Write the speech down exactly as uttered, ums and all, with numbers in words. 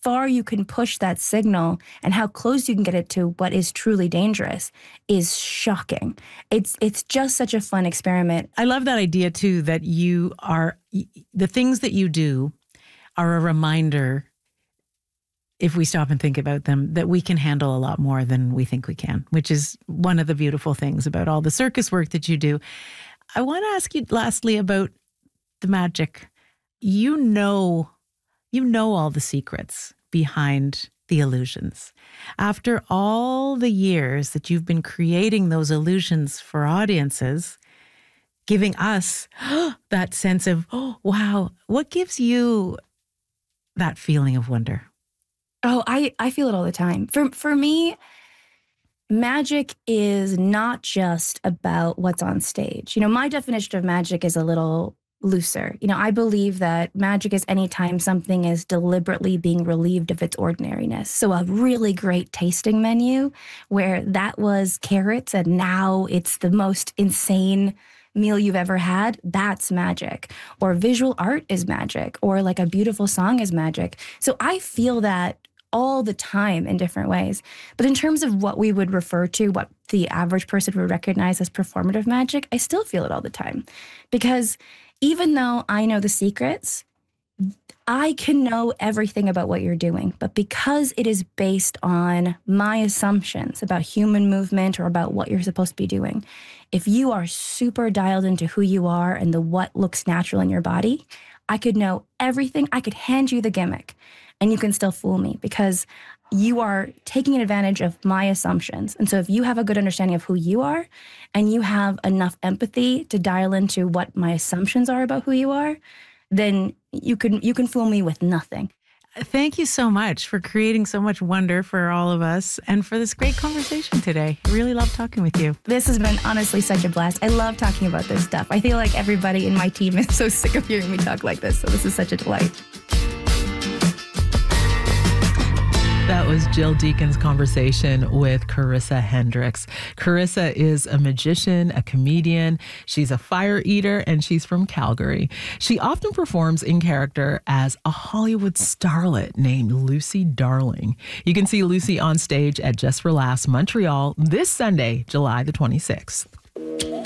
far you can push that signal and how close you can get it to what is truly dangerous is shocking. It's it's just such a fun experiment. I love that idea too, that you are, the things that you do are a reminder, if we stop and think about them, that we can handle a lot more than we think we can, which is one of the beautiful things about all the circus work that you do. I want to ask you lastly about the magic. You know, you know all the secrets behind the illusions. After all the years that you've been creating those illusions for audiences, giving us that sense of, oh, wow, what gives you that feeling of wonder? Oh, I, I feel it all the time. For for me, magic is not just about what's on stage. You know, my definition of magic is a little looser. You know, I believe that magic is any time something is deliberately being relieved of its ordinariness. So a really great tasting menu where that was carrots and now it's the most insane meal you've ever had, that's magic. Or visual art is magic, or like a beautiful song is magic. So I feel that all the time in different ways. But in terms of what we would refer to, what the average person would recognize as performative magic, I still feel it all the time. Because even though I know the secrets, I can know everything about what you're doing. But because it is based on my assumptions about human movement or about what you're supposed to be doing, if you are super dialed into who you are and the what looks natural in your body, I could know everything. I could hand you the gimmick and you can still fool me because you are taking advantage of my assumptions. And so if you have a good understanding of who you are and you have enough empathy to dial into what my assumptions are about who you are, then you can you can fool me with nothing. Thank you so much for creating so much wonder for all of us and for this great conversation today. I really love talking with you. This has been honestly such a blast. I love talking about this stuff. I feel like everybody in my team is so sick of hearing me talk like this. So this is such a delight. That was Jill Deacon's conversation with Carissa Hendricks. Carissa is a magician, a comedian. She's a fire eater, and she's from Calgary. She often performs in character as a Hollywood starlet named Lucy Darling. You can see Lucy on stage at Just for Laughs Montreal this Sunday, July the twenty-sixth.